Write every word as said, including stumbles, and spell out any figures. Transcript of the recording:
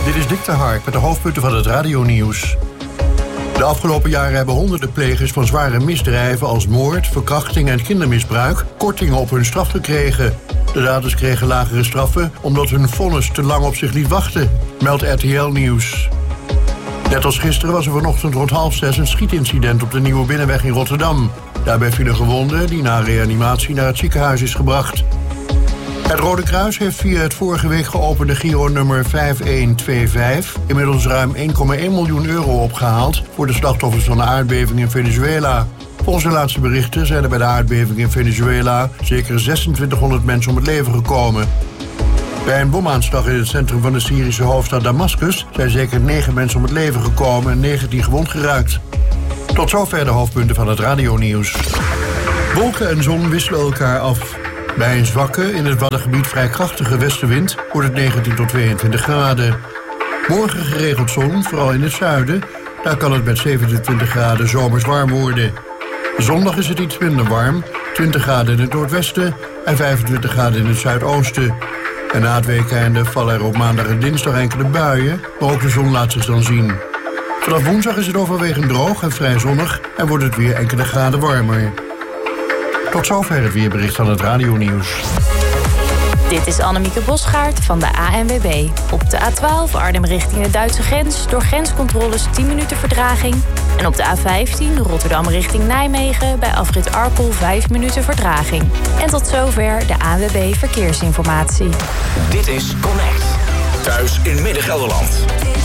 Dit is Dick de Hark met de hoofdpunten van het radionieuws. De afgelopen jaren hebben honderden plegers van zware misdrijven als moord, verkrachting en kindermisbruik kortingen op hun straf gekregen. De daders kregen lagere straffen omdat hun vonnis te lang op zich liet wachten, meldt R T L Nieuws. Net als gisteren was er vanochtend rond half zes een schietincident op de Nieuwe Binnenweg in Rotterdam. Daarbij viel een gewonde die na reanimatie naar het ziekenhuis is gebracht. Het Rode Kruis heeft via het vorige week geopende Giro-nummer vijf een twee vijf... inmiddels ruim één komma één miljoen euro opgehaald voor de slachtoffers van de aardbeving in Venezuela. Volgens de laatste berichten zijn er bij de aardbeving in Venezuela zeker zesentwintighonderd mensen om het leven gekomen. Bij een bomaanslag in het centrum van de Syrische hoofdstad Damascus zijn zeker negen mensen om het leven gekomen en negentien gewond geraakt. Tot zover de hoofdpunten van het radionieuws. Wolken en zon wisselen elkaar af. Bij een zwakke, in het Waddengebied vrij krachtige westenwind wordt het negentien tot tweeëntwintig graden. Morgen geregeld zon, vooral in het zuiden. Daar kan het met zevenentwintig graden zomers warm worden. Zondag is het iets minder warm, twintig graden in het noordwesten en vijfentwintig graden in het zuidoosten. En na het weekende vallen er op maandag en dinsdag enkele buien, maar ook de zon laat zich dan zien. Vanaf woensdag is het overwegend droog en vrij zonnig en wordt het weer enkele graden warmer. Tot zover het weerbericht van het radionieuws. Dit is Annemieke Bosgaard van de A N W B. Op de A twaalf Arnhem richting de Duitse grens door grenscontroles tien minuten vertraging. En op de A vijftien Rotterdam richting Nijmegen bij afrit Arkel vijf minuten vertraging. En tot zover de A N W B Verkeersinformatie. Dit is Connect. Thuis in Midden-Gelderland.